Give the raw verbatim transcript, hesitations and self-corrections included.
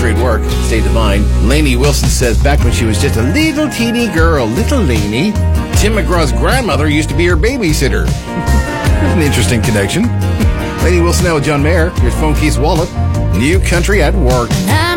anniversary at work. Stay divine. Lainey Wilson says back when she was just a little teeny girl, little Lainey, Tim McGraw's grandmother used to be her babysitter. An interesting connection. Lainey Wilson now with John Mayer. Here's Phone Keys Wallet. New Country at Work.